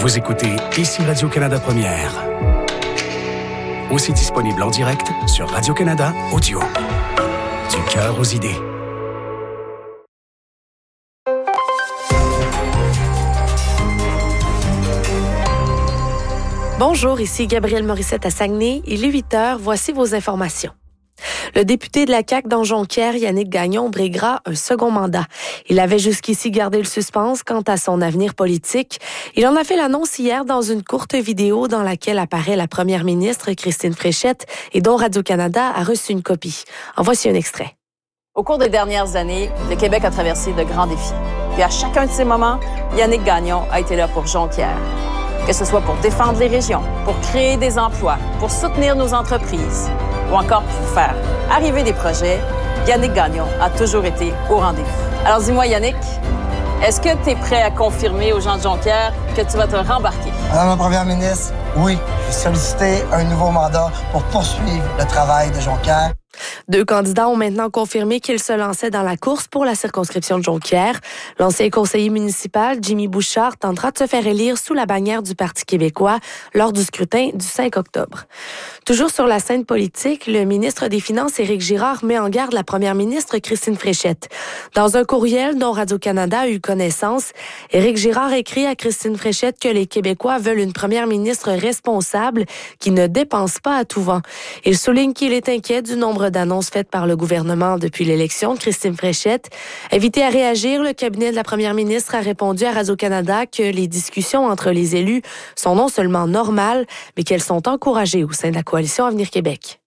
Vous écoutez ici Radio-Canada Première. Aussi disponible en direct sur Radio-Canada Audio. Du cœur aux idées. Bonjour, ici Gabrielle Morissette à Saguenay. Il est 8h, voici vos informations. Le député de la CAQ dans Jonquière, Yannick Gagnon, briguera un second mandat. Il avait jusqu'ici gardé le suspense quant à son avenir politique. Il en a fait l'annonce hier dans une courte vidéo dans laquelle apparaît la première ministre Christine Fréchette et dont Radio-Canada a reçu une copie. En voici un extrait. Au cours des dernières années, le Québec a traversé de grands défis. Puis à chacun de ces moments, Yannick Gagnon a été là pour Jonquière. Que ce soit pour défendre les régions, pour créer des emplois, pour soutenir nos entreprises ou encore pour faire arriver des projets, Yannick Gagnon a toujours été au rendez-vous. Alors dis-moi Yannick, est-ce que tu es prêt à confirmer aux gens de Jonquière que tu vas te rembarquer? Madame la première ministre, oui, j'ai sollicité un nouveau mandat pour poursuivre le travail de Jonquière. Deux candidats ont maintenant confirmé qu'ils se lançaient dans la course pour la circonscription de Jonquière. L'ancien conseiller municipal, Jimmy Bouchard, tentera de se faire élire sous la bannière du Parti québécois lors du scrutin du 5 octobre. Toujours sur la scène politique, le ministre des Finances, Éric Girard, met en garde la première ministre Christine Fréchette. Dans un courriel dont Radio-Canada a eu connaissance, Éric Girard écrit à Christine Fréchette que les Québécois veulent une première ministre responsable qui ne dépense pas à tout vent. Il souligne qu'il est inquiet du nombre d'annonces faites par le gouvernement depuis l'élection de Christine Fréchette. Invité à réagir, le cabinet de la première ministre a répondu à Radio-Canada que les discussions entre les élus sont non seulement normales, mais qu'elles sont encouragées au sein de la coalition Avenir Québec.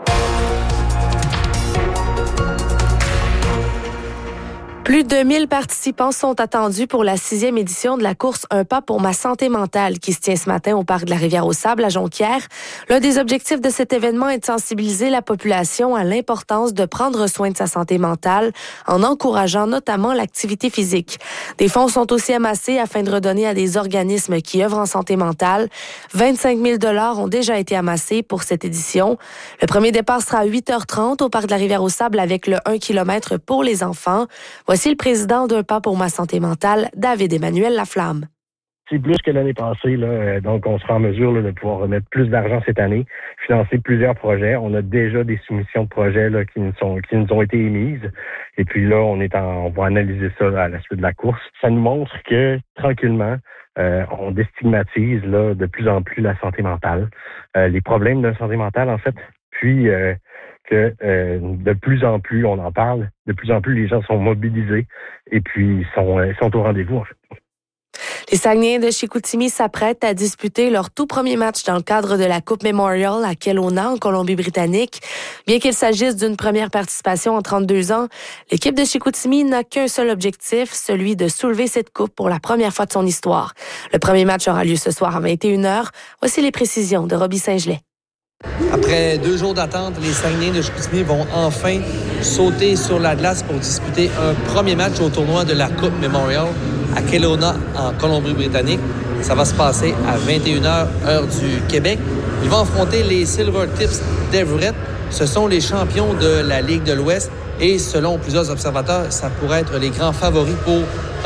Plus de 1000 participants sont attendus pour la 6e édition de la course Un pas pour ma santé mentale qui se tient ce matin au parc de la Rivière-aux-Sables à Jonquière. L'un des objectifs de cet événement est de sensibiliser la population à l'importance de prendre soin de sa santé mentale en encourageant notamment l'activité physique. Des fonds sont aussi amassés afin de redonner à des organismes qui œuvrent en santé mentale. 25 000 $ ont déjà été amassés pour cette édition. Le premier départ sera à 8h30 au parc de la Rivière-aux-Sables avec le 1 km pour les enfants. Voici le président d'Un pas pour ma santé mentale, David-Emmanuel Laflamme. C'est plus que l'année passée, là, donc on sera en mesure là, de pouvoir remettre plus d'argent cette année, financer plusieurs projets. On a déjà des soumissions de projets là, qui nous ont été émises. Et puis là, on va analyser ça là, à la suite de la course. Ça nous montre que tranquillement, on déstigmatise là, de plus en plus la santé mentale, les problèmes de la santé mentale en fait, puis que de plus en plus on en parle, de plus en plus les gens sont mobilisés et puis sont au rendez-vous en fait. Les Saguenayens de Chicoutimi s'apprêtent à disputer leur tout premier match dans le cadre de la Coupe Memorial à Kelowna, en Colombie-Britannique. Bien qu'il s'agisse d'une première participation en 32 ans, l'équipe de Chicoutimi n'a qu'un seul objectif, celui de soulever cette coupe pour la première fois de son histoire. Le premier match aura lieu ce soir à 21h. Voici les précisions de Roby Saint-Gelais. Après 2 jours d'attente, les Saguenayens de Chicoutimi vont enfin sauter sur la glace pour disputer un premier match au tournoi de la Coupe Memorial à Kelowna, en Colombie-Britannique. Ça va se passer à 21h, heure du Québec. Ils vont affronter les Silvertips d'Everett. Ce sont les champions de la Ligue de l'Ouest et selon plusieurs observateurs, ça pourrait être les grands favoris pour